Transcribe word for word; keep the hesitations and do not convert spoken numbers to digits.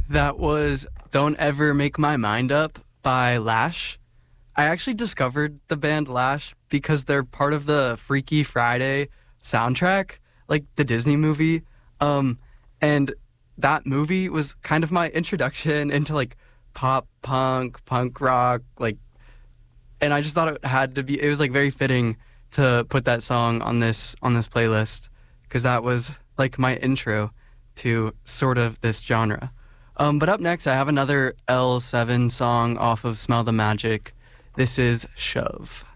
That was Don't Ever Make My Mind Up by Lash. I actually discovered the band Lash because they're part of the Freaky Friday soundtrack, like the Disney movie. Um, and that movie was kind of my introduction into like pop punk, punk rock, like, and I just thought it had to be, it was like very fitting to put that song on this, on this playlist because that was like my intro to sort of this genre. Um, but up next, I have another L seven song off of Smell the Magic. This is Shove.